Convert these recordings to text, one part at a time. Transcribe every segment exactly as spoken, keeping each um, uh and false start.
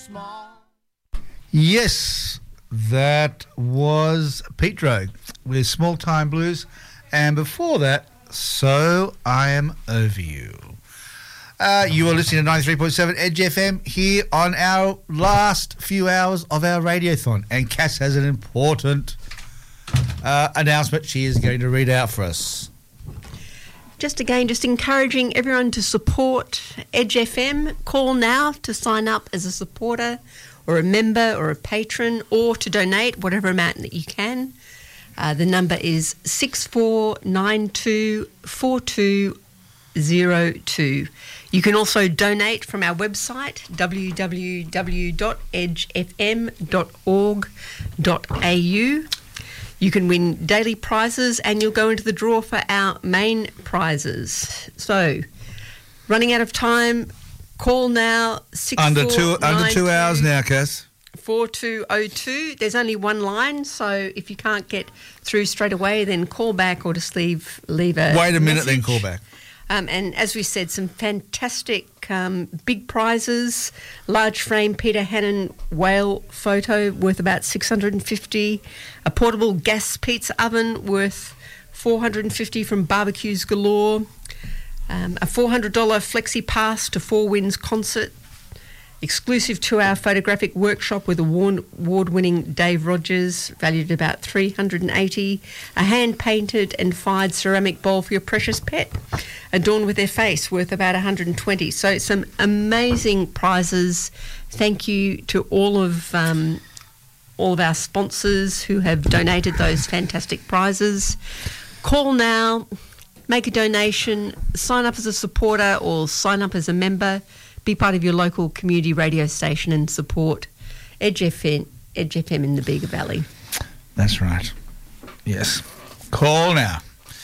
small. Yes, that was Pete Droge with Small Time Blues. And before that, So I Am Over You. Uh, you are listening to ninety-three point seven Edge F M here on our last few hours of our radiothon. And Cass has an important uh, announcement she is going to read out for us. Just again, just encouraging everyone to support Edge F M. Call now to sign up as a supporter or a member or a patron, or to donate whatever amount that you can. Uh, the number is six four nine two four two zero two. You can also donate from our website, w w w dot edge f m dot org dot a u. You can win daily prizes and you'll go into the draw for our main prizes. So, running out of time, call now. Six under two under two hours now, Cass. four two zero two. There's only one line, so if you can't get through straight away, then call back or just leave leave a Wait a minute, message. then call back. Um, and as we said, some fantastic um, big prizes. Large frame Peter Hannon whale photo worth about six hundred fifty dollars. A portable gas pizza oven worth four hundred fifty dollars from Barbecues Galore. Um, a four hundred dollars flexi pass to Four Winds concert. Exclusive two-hour photographic workshop with award-winning Dave Rogers, valued at about three hundred eighty dollars. A hand-painted and fired ceramic bowl for your precious pet, adorned with their face, worth about one hundred twenty dollars. So some amazing prizes. Thank you to all of um, all of our sponsors who have donated those fantastic prizes. Call now, make a donation, sign up as a supporter or sign up as a member. Be part of your local community radio station and support Edge F M, Edge F M in the Bega Valley. That's right. Yes. Call now.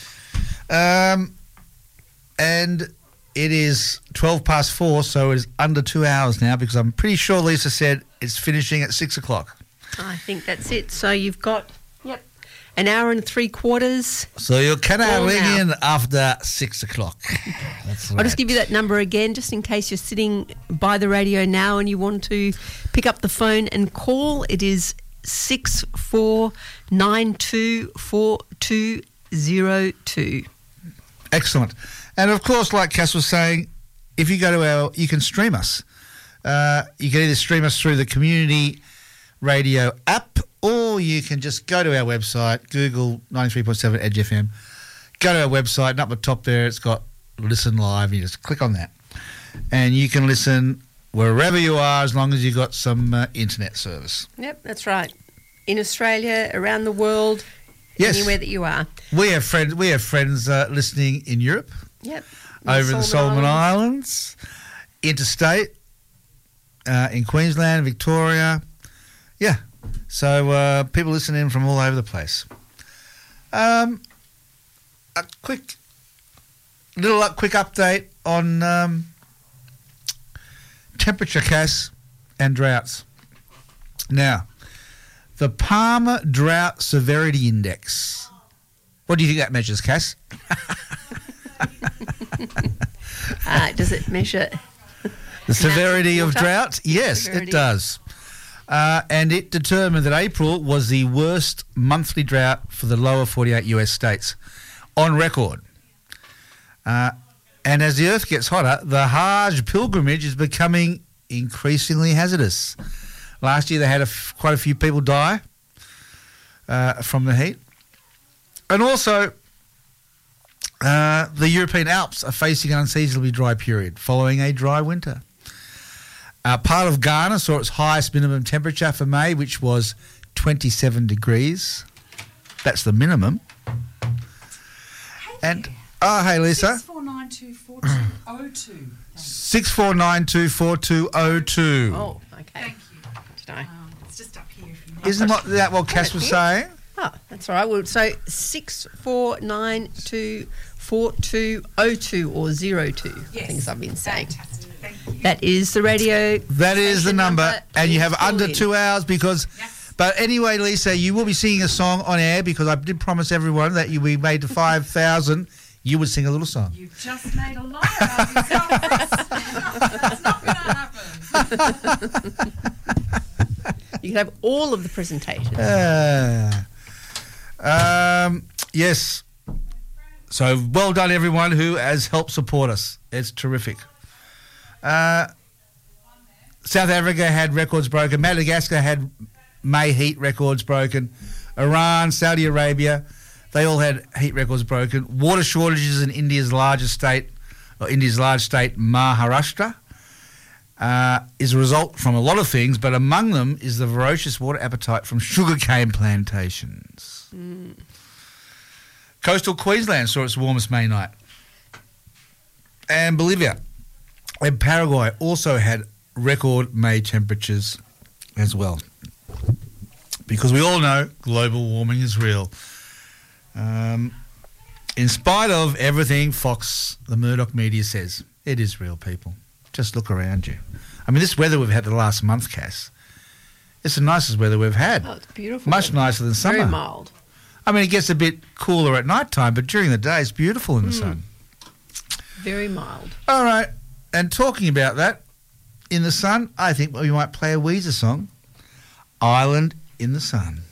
Um, and it is twelve past four, so it is under two hours now because I'm pretty sure Lisa said it's finishing at six o'clock. I think that's it. So you've got yep an hour and three quarters. So you can Call ring now. in after six o'clock. That's right. I'll just give you that number again, just in case you're sitting by the radio now and you want to pick up the phone and call. It is six four nine two four two zero two. Excellent. And of course, like Cass was saying, if you go to our, you can stream us. Uh, you can either stream us through the community radio app, or you can just go to our website, Google ninety-three point seven Edge F M, go to our website, and up the top there it's got Listen Live, and you just click on that. And you can listen wherever you are as long as you've got some uh, internet service. Yep, that's right. In Australia, around the world, Yes. anywhere that you are. We have friends, we have friends uh, listening in Europe, Yep. over in the Solomon Islands, interstate, uh, in Queensland, Victoria. Yeah. So uh, people listening from all over the place. Um, a quick little uh, quick update on um, temperature, Cass, and droughts. Now, the Palmer Drought Severity Index. What do you think that measures, Cass? uh, does it measure The severity of water? drought? Yes, Severity. it does. Uh, and it determined that April was the worst monthly drought for the lower forty-eight U S states on record. Uh, and as the earth gets hotter, the Hajj pilgrimage is becoming increasingly hazardous. Last year they had a f- quite a few people die uh, from the heat. And also, uh, the European Alps are facing an unseasonably dry period following a dry winter. Uh, part of Ghana saw its highest minimum temperature for May, which was twenty-seven degrees. That's the minimum. And, oh, hey, Lisa. six four nine two four two zero two. six four nine two four two zero two. Oh, okay. Thank you. Did I? Um, it's just up here if you know. Isn't what, that what Cass was saying? Oh, that's all right. Well, so six four nine two four two zero two or zero two. Yes. Things I've been saying. Fantastic. Thank you. That is the radio. That is the station number, and you have Call under in. two hours because... Yes. But anyway, Lisa, you will be singing a song on air because I did promise everyone that you we made to five thousand you would sing a little song. You've just made a liar out of yourself, Chris. That's not going to happen. You can have all of the presentations. Uh, um, yes. So well done, everyone who has helped support us. It's terrific. Uh, South Africa had records broken. Madagascar had May heat records broken. Iran, Saudi Arabia, they all had heat records broken. Water shortages in India's largest state, or India's large state, Maharashtra, uh, is a result from a lot of things, but among them is the voracious water appetite from sugarcane plantations. Mm. Coastal Queensland saw its warmest May night. And Bolivia and Paraguay also had record May temperatures as well. Because we all know global warming is real. Um, in spite of everything Fox, the Murdoch media says, it is real, people. Just look around you. I mean, this weather we've had the last month, Cass, it's the nicest weather we've had. Oh, it's beautiful. Much nicer than summer. Very mild. I mean, it gets a bit cooler at night time, but during the day it's beautiful in the Mm. sun. Very mild. All right, and talking about that, in the sun, I think we might play a Weezer song, Island in the Sun.